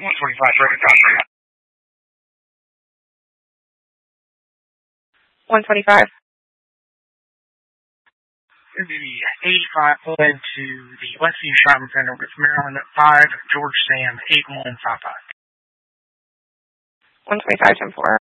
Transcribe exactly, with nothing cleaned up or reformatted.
one twenty-five, Record Doctor. one twenty-five. The eighty-five led to the Westview Shopping Center with Maryland at five, George Sam eight one five five. one twenty-five, ten four.